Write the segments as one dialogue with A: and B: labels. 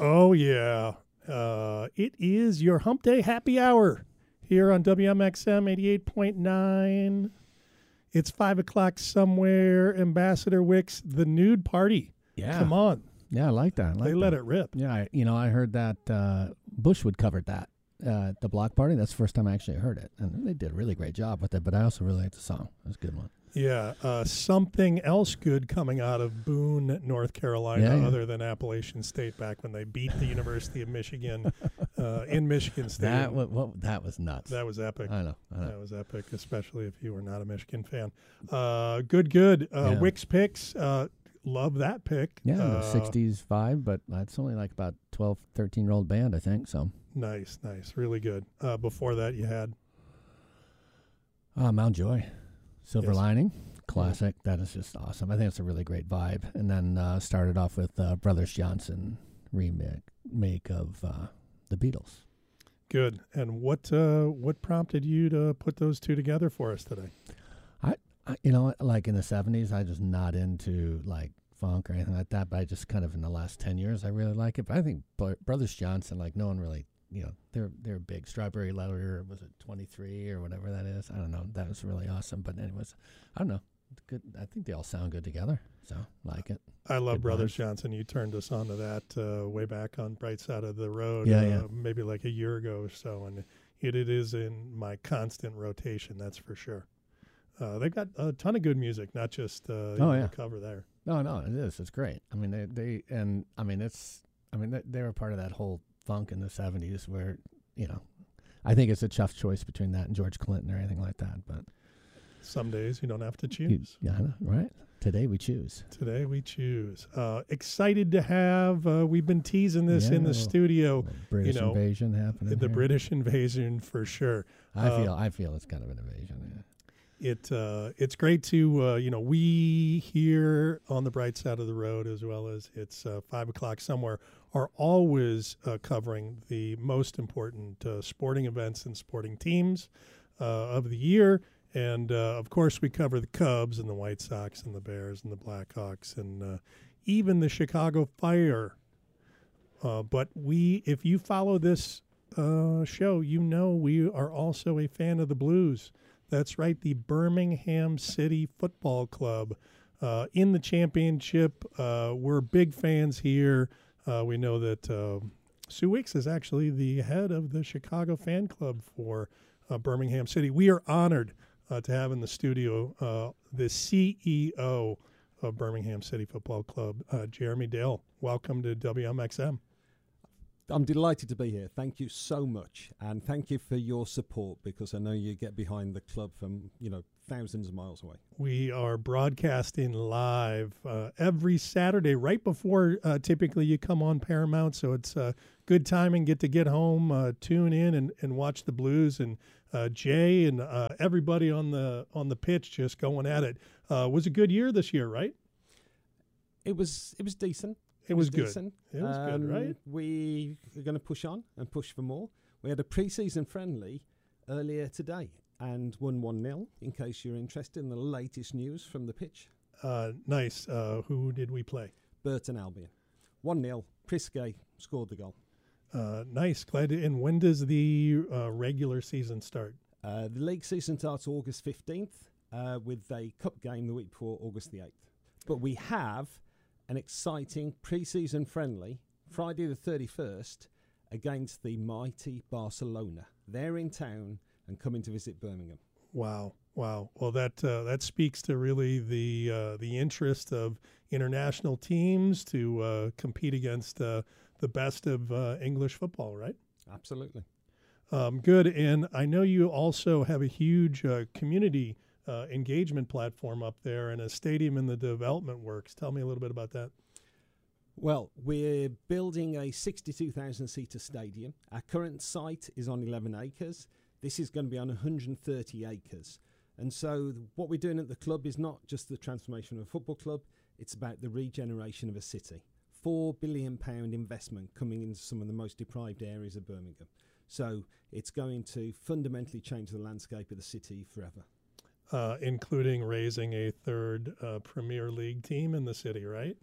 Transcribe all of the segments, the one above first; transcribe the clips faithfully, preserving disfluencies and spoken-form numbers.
A: Oh, yeah. Uh, it is your Hump Day Happy Hour here on W M X M eighty-eight point nine. It's five o'clock somewhere. Ambassador Wicks, the nude party.
B: Yeah.
A: Come on.
B: Yeah, I like that. I like
A: they
B: that.
A: let it rip.
B: Yeah, I, you know, I heard that uh, Bushwood covered that uh, at the block party. That's the first time I actually heard it. And they did a really great job with it, but I also really liked the song. It was a good one.
A: Yeah, uh, something else good coming out of Boone, North Carolina,
B: Yeah, yeah.
A: other than Appalachian State back when they beat the University of Michigan uh, in Michigan State.
B: That was, well, that was nuts.
A: That was epic.
B: I know, I know.
A: That was epic, especially if you were not a Michigan fan. Uh, good, good. Uh,
B: Yeah.
A: Wicks picks. Uh, love that pick.
B: Yeah,
A: uh,
B: the sixties vibe, but that's only like about twelve, thirteen-year-old band, I think. So
A: Nice, nice. Really good. Uh, before that, you had
B: uh, Mount Joy, Silver
A: Yes.
B: Lining, classic. That is just awesome. I think it's a really great vibe. And then uh, started off with uh, Brothers Johnson remake make of uh, the Beatles.
A: good. And what uh, what prompted you to put those two together for us today?
B: I, I, you know, like in the seventies, I just not into like funk or anything like that. But I just kind of in the last ten years, I really like it. But I think Bro- Brothers Johnson, like no one really, you know, they're they're big. Strawberry Letter, was it twenty-three or whatever that is? I don't know. That was really awesome. But anyways, I don't know. Good. I think they all sound good together. So like it.
A: I love
B: Good
A: Brothers
B: vibes.
A: Johnson. You turned us on to that uh, way back on Bright Side of the Road,
B: Yeah,
A: uh,
B: yeah.
A: maybe like a year ago or so, and it, it is in my constant rotation, that's for sure. Uh, they've got a ton of good music, not just uh, you
B: Oh,
A: know,
B: yeah.
A: the cover there.
B: No, no, it is. It's great. I mean, they, they and I mean, it's. I mean, they, they were part of that whole funk in the seventies, where you know, I think it's a tough choice between that and George Clinton or anything like that. But
A: Some days you don't have to
B: you,
A: choose.
B: yeah, I know, right? Today we choose.
A: Today we choose. Uh, excited to have, uh, we've been teasing this in the
B: Yeah.
A: studio,
B: British
A: know,
B: invasion happening.
A: the
B: here.
A: British invasion for sure.
B: I
A: uh,
B: feel. I feel it's kind of an invasion.
A: It uh, it's great to uh, you know we here on the Bright Side of the Road, as well as it's uh, five o'clock somewhere, are always uh, covering the most important uh, sporting events and sporting teams uh, of the year, and uh, of course we cover the Cubs and the White Sox and the Bears and the Blackhawks and uh, even the Chicago Fire. Uh, but we, if you follow this uh, show, you know we are also a fan of the Blues. That's right, the Birmingham City Football Club uh, in the championship. Uh, we're big fans here. Uh, we know that uh, Sue Wicks is actually the head of the Chicago fan club for uh, Birmingham City. We are honored uh, to have in the studio uh, the C E O of Birmingham City Football Club, uh, Jeremy Dale. Welcome to W M X M.
C: I'm delighted to be here. Thank you so much. And thank you for your support, because I know you get behind the club from, you know, thousands of miles away.
A: We are broadcasting live uh, every Saturday, right before uh, typically you come on Paramount. So it's uh, good timing. Get to get home, uh, tune in, and, and watch the Blues. And uh, Jay and uh, everybody on the on the pitch just going at it. Uh, was a good year this year, right?
C: It was it was decent.
A: It was good.
C: decent.
A: It was good,
C: Um,
A: right?
C: We are going to push on and push for more. We had a pre-season friendly earlier today and won one nil, in case you're interested in the latest news from the pitch.
A: Uh, nice. Uh, who did we play?
C: Burton Albion. one nil. Prisquet scored the goal.
A: Uh, nice. Glad to, and when does the uh, regular season start?
C: Uh, the league season starts August fifteenth uh, with a cup game the week before, August the eighth. But we have an exciting pre-season friendly Friday the thirty-first against the mighty Barcelona. They're in town and coming to visit Birmingham.
A: Wow, wow. Well, that uh, that speaks to really the uh, the interest of international teams to uh, compete against uh, the best of uh, English football, right?
C: Absolutely.
A: Um, good. And I know you also have a huge uh, community uh, engagement platform up there and a stadium in the development works. Tell me a little bit about that.
C: Well, we're building a sixty-two thousand seater stadium. Our current site is on eleven acres. This is going to be on one hundred thirty acres. And so th- what we're doing at the club is not just the transformation of a football club, it's about the regeneration of a city. Four billion pound investment coming into some of the most deprived areas of Birmingham. So it's going to fundamentally change the landscape of the city forever.
A: Uh, including raising a third uh, Premier League team in the city, right?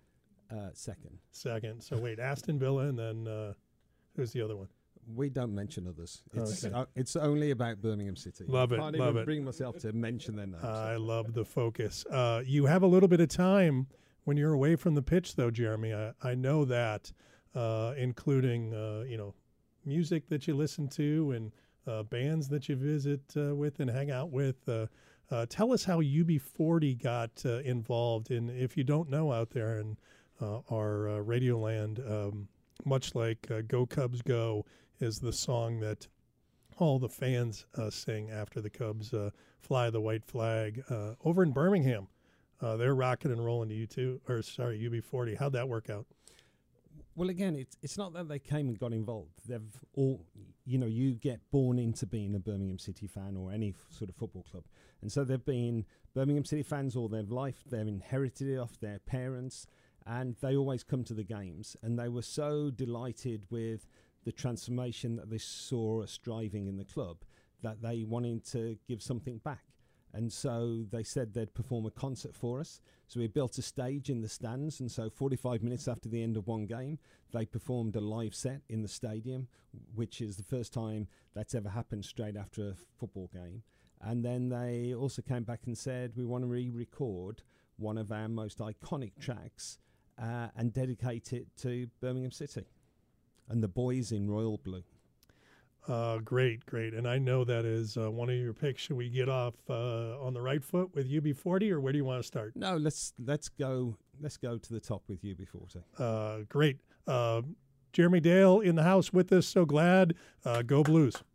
C: Uh, second.
A: Second. So wait, Aston Villa, and then uh, who's the other one?
C: We don't mention others. It's
A: Okay.
C: uh, it's only about Birmingham City.
A: Love
C: I
A: it,
C: can't
A: love
C: even
A: it.
C: bring myself to mention their names.
A: I love the focus. Uh, you have a little bit of time when you're away from the pitch, though, Jeremy. I, I know that, uh, including uh, you know, music that you listen to and uh, bands that you visit uh, with and hang out with. Uh, uh, tell us how U B forty got uh, involved in. If you don't know out there in uh, our uh, Radio Land, um, much like uh, "Go Cubs Go" is the song that all the fans uh, sing after the Cubs uh, fly the white flag uh, over in Birmingham. Uh, they're rocking and rolling to U two, or sorry, U B forty. How'd that work out?
C: Well, again, it's it's not that they came and got involved. They've all, you know, you get born into being a Birmingham City fan or any f- sort of football club, and so they've been Birmingham City fans all their life. They've inherited it off their parents, and they always come to the games. And they were so delighted with the transformation that they saw us driving in the club that they wanted to give something back. And so they said they'd perform a concert for us. So we built a stage in the stands. And so forty-five minutes after the end of one game, they performed a live set in the stadium, which is the first time that's ever happened straight after a football game. And then they also came back and said, we want to re-record one of our most iconic tracks uh, and dedicate it to Birmingham City and the boys in royal blue.
A: Uh, great, great. And I know that is uh, one of your picks. Should we get off uh, on the right foot with U B forty, or where do you want to start?
C: No, let's let's go let's go to the top with U B forty.
A: Uh, great. Uh, Jeremy Dale in the house with us. So glad. Uh, go Blues.